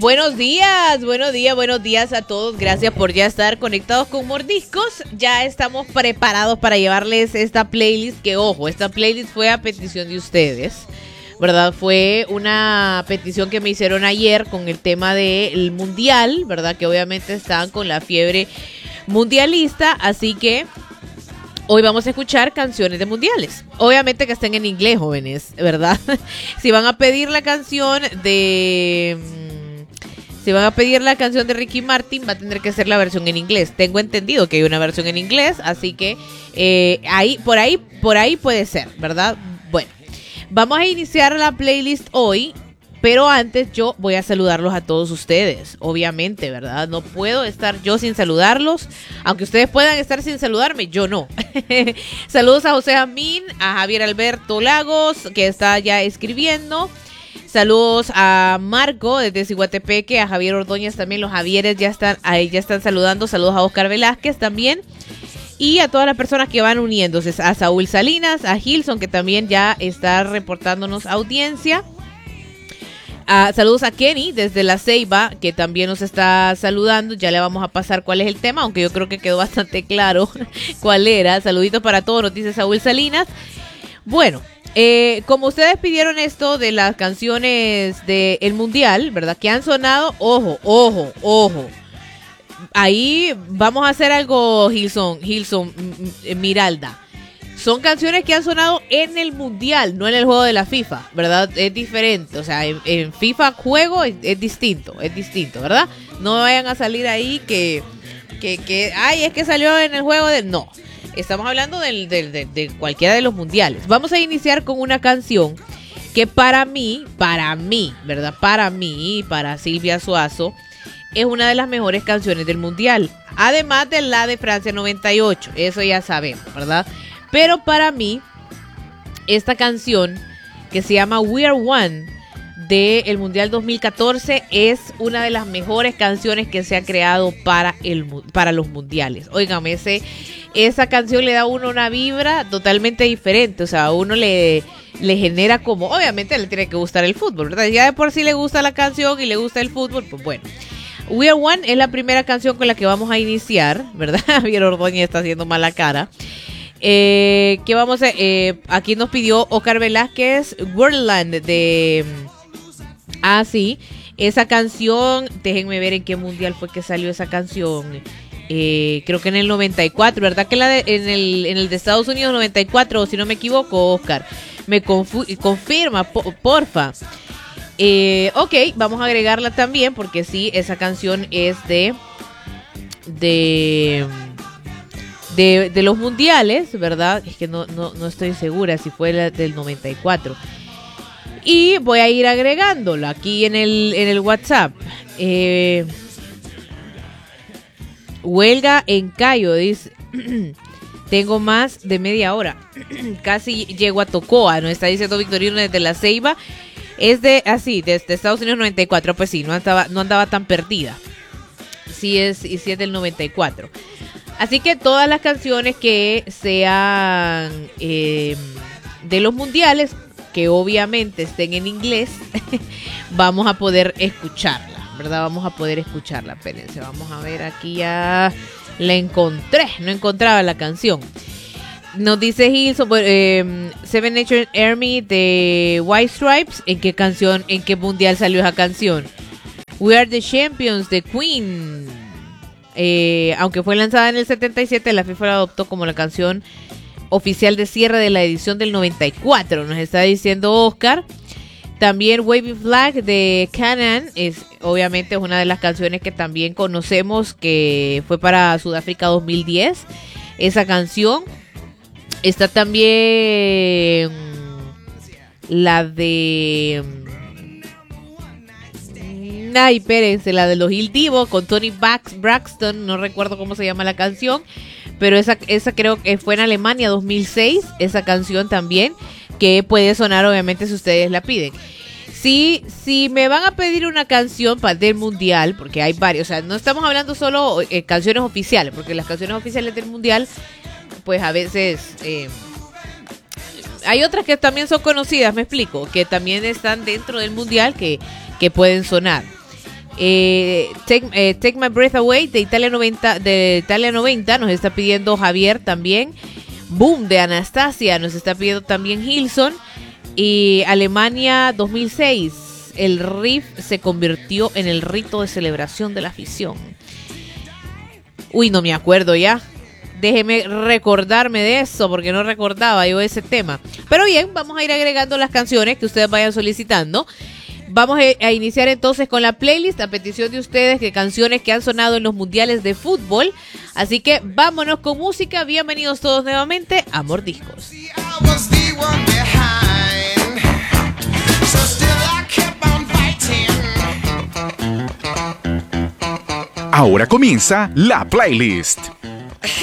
Buenos días a todos. Gracias por ya estar conectados con Mordiscos. Ya estamos preparados para llevarles esta playlist que, ojo, esta playlist fue a petición de ustedes, ¿verdad? Fue una petición que me hicieron ayer con el tema del mundial, ¿verdad? Que obviamente están con la fiebre mundialista, así que hoy vamos a escuchar canciones de mundiales. Obviamente que estén en inglés, jóvenes, ¿verdad? Si van a pedir la canción de Ricky Martin, va a tener que ser la versión en inglés. Tengo entendido que hay una versión en inglés, así que por ahí puede ser, ¿verdad? Bueno, vamos a iniciar la playlist hoy, pero antes yo voy a saludarlos a todos ustedes, obviamente, ¿verdad? No puedo estar yo sin saludarlos, aunque ustedes puedan estar sin saludarme, yo no. Saludos a José Jamín, a Javier Alberto Lagos, que está ya escribiendo. Saludos a Marco desde Ciguatepeque, a Javier Ordóñez también, los Javieres ya están saludando. Saludos a Oscar Velázquez también. Y a todas las personas que van uniéndose, a Saúl Salinas, a Gilson, que también ya está reportándonos audiencia. Saludos a Kenny desde La Ceiba, que también nos está saludando. Ya le vamos a pasar cuál es el tema, aunque yo creo que quedó bastante claro cuál era. Saluditos para todos, nos dice Saúl Salinas. Bueno, como ustedes pidieron esto de las canciones del Mundial, ¿verdad? Que han sonado, ojo. Ahí vamos a hacer algo, Gilson, Miralda. Son canciones que han sonado en el Mundial, no en el juego de la FIFA, ¿verdad? Es diferente, o sea, en FIFA juego es distinto, ¿verdad? No vayan a salir ahí que ay, es que salió en el juego de... No, estamos hablando de cualquiera de los mundiales. Vamos a iniciar con una canción que para mí, ¿verdad? Para mí, para Silvia Suazo, es una de las mejores canciones del Mundial. Además de la de Francia 98, eso ya sabemos, ¿verdad? Pero para mí, esta canción que se llama We Are One del Mundial 2014 es una de las mejores canciones que se ha creado para los mundiales. Óigame, esa canción le da a uno una vibra totalmente diferente. O sea, a uno le genera como, obviamente le tiene que gustar el fútbol, ¿verdad? Ya de por sí le gusta la canción y le gusta el fútbol, pues bueno. We Are One es la primera canción con la que vamos a iniciar, ¿verdad? Javier Ordóñez está haciendo mala cara. ¿Qué vamos a aquí nos pidió Oscar Velázquez, Worldland de... sí, esa canción, déjenme ver en qué mundial fue que salió esa canción. Creo que en el 94, ¿verdad? Que en el de Estados Unidos 94, si no me equivoco, Oscar. Me confirma, porfa. Ok, vamos a agregarla también, porque sí, esa canción es de los mundiales, ¿verdad? Es que no estoy segura si fue la del 94. Y voy a ir agregándola aquí en el WhatsApp. Huelga en Cayo, dice. Tengo más de media hora. Casi llego a Tocoa, nos está diciendo Victorino desde La Ceiba. Es desde Estados Unidos 94. Pues sí, no andaba tan perdida. Sí es del 94. Así que todas las canciones que sean de los mundiales, que obviamente estén en inglés, vamos a poder escucharla, ¿verdad? Vamos a poder escucharla. Espérense, vamos a ver, aquí ya la encontré. No encontraba la canción. Nos dice Hilson, Seven Nation Army de White Stripes. ¿En qué mundial salió esa canción? We Are the Champions de Queen. Aunque fue lanzada en el 77, la FIFA la adoptó como la canción oficial de cierre de la edición del 94, nos está diciendo Oscar. También Waving Flag de Canaan obviamente es una de las canciones que también conocemos, que fue para Sudáfrica 2010. Esa canción está también la de... Ay, espérense, la de los Hill Divo con Tony Braxton, no recuerdo cómo se llama la canción, pero esa creo que fue en Alemania 2006, esa canción también, que puede sonar obviamente si ustedes la piden. Si me van a pedir una canción del mundial, porque hay varios, o sea, no estamos hablando solo canciones oficiales, porque las canciones oficiales del mundial, pues a veces... hay otras que también son conocidas, me explico, que también están dentro del mundial que pueden sonar. Take My Breath Away de Italia 90 nos está pidiendo Javier también. Boom de Anastasia nos está pidiendo también Hilson. Y Alemania 2006, el riff se convirtió en el rito de celebración de la afición. Uy, no me acuerdo ya. Déjeme recordarme de eso porque no recordaba yo ese tema. Pero bien, vamos a ir agregando las canciones que ustedes vayan solicitando. Vamos a iniciar entonces con la playlist a petición de ustedes de canciones que han sonado en los mundiales de fútbol. Así que vámonos con música. Bienvenidos todos nuevamente a Mordiscos. Ahora comienza la playlist.